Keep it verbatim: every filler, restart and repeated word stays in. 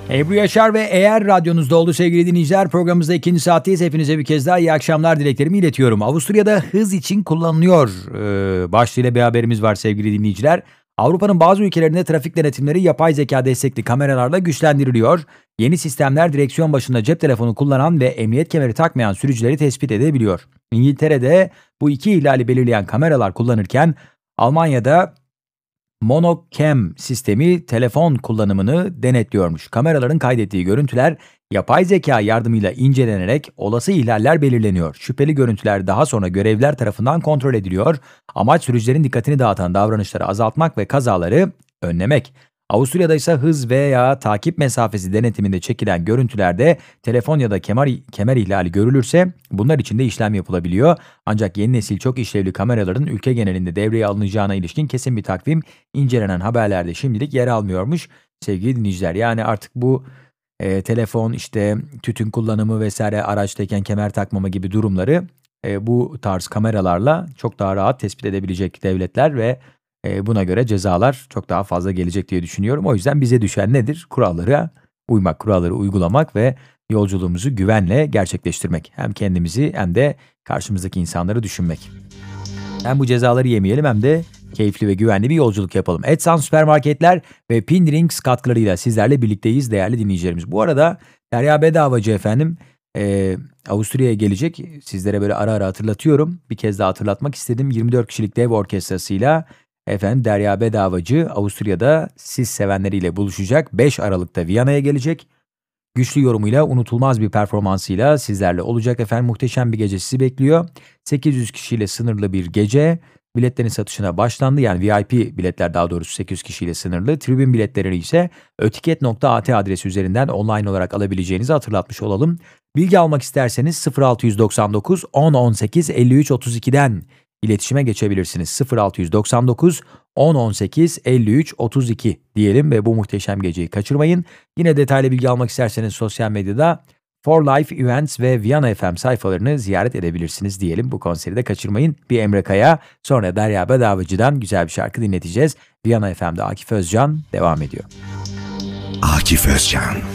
Ebru Yaşar ve Eğer radyonuzda oldu sevgili dinleyiciler. Programımızda ikinci saatteyiz. Hepinize bir kez daha iyi akşamlar dileklerimi iletiyorum. Avusturya'da hız için kullanılıyor ee, başlığıyla bir haberimiz var sevgili dinleyiciler. Avrupa'nın bazı ülkelerinde trafik denetimleri yapay zeka destekli kameralarla güçlendiriliyor. Yeni sistemler direksiyon başında cep telefonu kullanan ve emniyet kemeri takmayan sürücüleri tespit edebiliyor. İngiltere'de bu iki ihlali belirleyen kameralar kullanırken Almanya'da Monocam sistemi telefon kullanımını denetliyormuş. Kameraların kaydettiği görüntüler yapay zeka yardımıyla incelenerek olası ihlaller belirleniyor. Şüpheli görüntüler daha sonra görevliler tarafından kontrol ediliyor. Amaç sürücülerin dikkatini dağıtan davranışları azaltmak ve kazaları önlemek. Avusturya'da ise hız veya takip mesafesi denetiminde çekilen görüntülerde telefon ya da kemer, kemer ihlali görülürse bunlar için de işlem yapılabiliyor. Ancak yeni nesil çok işlevli kameraların ülke genelinde devreye alınacağına ilişkin kesin bir takvim incelenen haberlerde şimdilik yer almıyormuş sevgili dinleyiciler. Yani artık bu e, telefon işte tütün kullanımı vesaire araçtayken kemer takmama gibi durumları e, bu tarz kameralarla çok daha rahat tespit edebilecek devletler ve buna göre cezalar çok daha fazla gelecek diye düşünüyorum. O yüzden bize düşen nedir? Kurallara uymak, kuralları uygulamak ve yolculuğumuzu güvenle gerçekleştirmek. Hem kendimizi hem de karşımızdaki insanları düşünmek. Hem bu cezaları yemeyelim hem de keyifli ve güvenli bir yolculuk yapalım. Edsan Süpermarketler ve Pindrings katkılarıyla sizlerle birlikteyiz değerli dinleyicilerimiz. Bu arada Derya Bedavacı efendim e, Avusturya'ya gelecek. Sizlere böyle ara ara hatırlatıyorum. Bir kez daha hatırlatmak istedim. yirmi dört kişilik dev orkestrasıyla efendim Derya Bedavacı Avusturya'da siz sevenleriyle buluşacak. beş Aralık'ta Viyana'ya gelecek. Güçlü yorumuyla, unutulmaz bir performansıyla sizlerle olacak efendim. Muhteşem bir gece sizi bekliyor. sekiz yüz kişiyle sınırlı bir gece. Biletlerin satışına başlandı. Yani V I P biletler daha doğrusu sekiz yüz kişiyle sınırlı. Tribün biletlerini ise ötiket nokta a t adresi üzerinden online olarak alabileceğinizi hatırlatmış olalım. Bilgi almak isterseniz sıfır altı doksan dokuz on on sekiz elli üç otuz iki'den İletişime geçebilirsiniz. sıfır altı doksan dokuz on on sekiz elli üç otuz iki diyelim ve bu muhteşem geceyi kaçırmayın. Yine detaylı bilgi almak isterseniz sosyal medyada For Life Events ve Viyana F M sayfalarını ziyaret edebilirsiniz diyelim. Bu konseri de kaçırmayın. Bir Emre Kaya, sonra Derya Bedavacı'dan güzel bir şarkı dinleteceğiz. Viyana F M'de Akif Özcan devam ediyor. Akif Özcan.